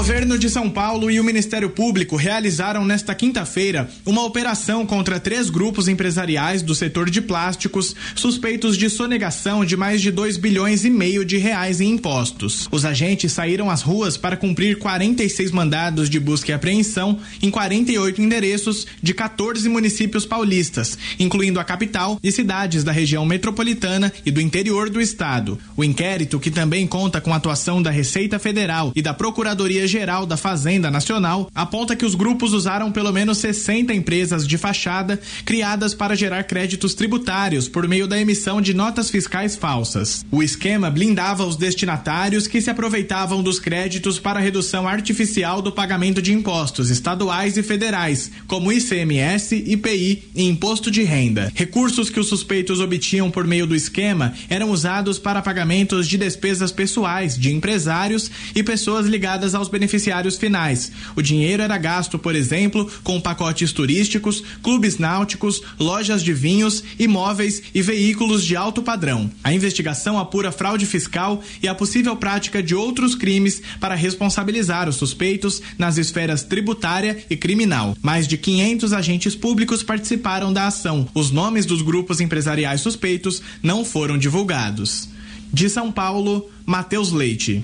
governo de São Paulo e o Ministério Público realizaram nesta quinta-feira uma operação contra 3 grupos empresariais do setor de plásticos suspeitos de sonegação de mais de 2,5 bilhões de reais em impostos. Os agentes saíram às ruas para cumprir 46 mandados de busca e apreensão em 48 endereços de 14 municípios paulistas, incluindo a capital e cidades da região metropolitana e do interior do estado. O inquérito, que também conta com a atuação da Receita Federal e da Procuradoria-Geral da Fazenda Nacional, aponta que os grupos usaram pelo menos 60 empresas de fachada criadas para gerar créditos tributários por meio da emissão de notas fiscais falsas. O esquema blindava os destinatários que se aproveitavam dos créditos para redução artificial do pagamento de impostos estaduais e federais, como ICMS, IPI e Imposto de Renda. Recursos que os suspeitos obtinham por meio do esquema eram usados para pagamentos de despesas pessoais de empresários e pessoas ligadas aos beneficiários finais. O dinheiro era gasto, por exemplo, com pacotes turísticos, clubes náuticos, lojas de vinhos, imóveis e veículos de alto padrão. A investigação apura fraude fiscal e a possível prática de outros crimes para responsabilizar os suspeitos nas esferas tributária e criminal. Mais de 500 agentes públicos participaram da ação. Os nomes dos grupos empresariais suspeitos não foram divulgados. De São Paulo, Matheus Leite.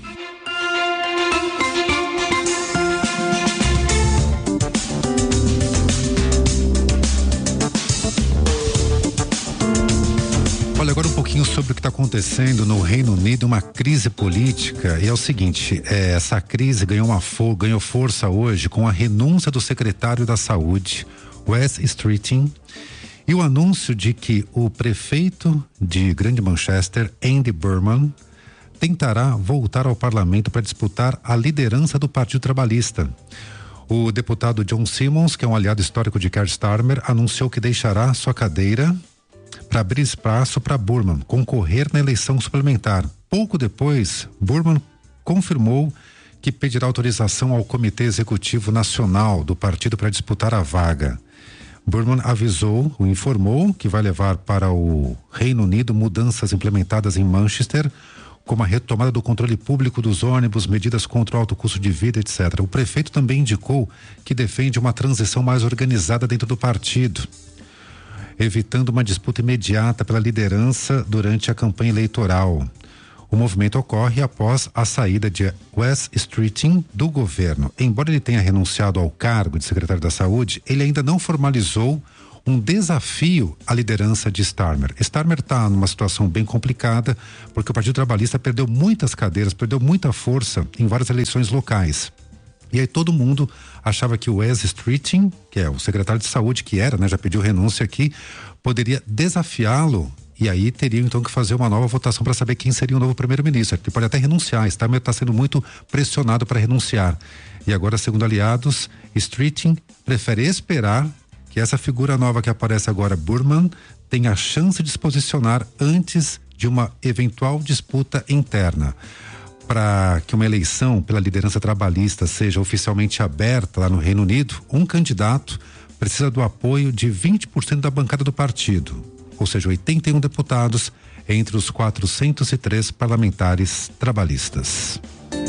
Olha, agora um pouquinho sobre o que está acontecendo no Reino Unido, uma crise política, e é o seguinte, essa crise ganhou força hoje com a renúncia do secretário da Saúde, Wes Streeting, e o anúncio de que o prefeito de Grande Manchester, Andy Burnham, tentará voltar ao parlamento para disputar a liderança do Partido Trabalhista. O deputado John Simmons, que é um aliado histórico de Keir Starmer, anunciou que deixará sua cadeira para abrir espaço para Burnham concorrer na eleição suplementar. Pouco depois, Burnham confirmou que pedirá autorização ao Comitê Executivo Nacional do partido para disputar a vaga. Burnham informou que vai levar para o Reino Unido mudanças implementadas em Manchester, como a retomada do controle público dos ônibus, medidas contra o alto custo de vida, etc. O prefeito também indicou que defende uma transição mais organizada dentro do partido, evitando uma disputa imediata pela liderança durante a campanha eleitoral. O movimento ocorre após a saída de Wes Streeting do governo. Embora ele tenha renunciado ao cargo de secretário da Saúde, ele ainda não formalizou um desafio à liderança de Starmer. Starmer está numa situação bem complicada, porque o Partido Trabalhista perdeu muitas cadeiras, perdeu muita força em várias eleições locais. E aí todo mundo achava que o Wes Streeting, que é o secretário de Saúde, que era, já pediu renúncia aqui, poderia desafiá-lo, e aí teriam então que fazer uma nova votação para saber quem seria o novo primeiro-ministro. Ele pode até renunciar, Starmer está sendo muito pressionado para renunciar. E agora, segundo aliados, Streeting prefere esperar que essa figura nova que aparece agora, Burnham, tenha a chance de se posicionar antes de uma eventual disputa interna. Para que uma eleição pela liderança trabalhista seja oficialmente aberta lá no Reino Unido, um candidato precisa do apoio de 20% da bancada do partido, ou seja, 81 deputados entre os 403 parlamentares trabalhistas.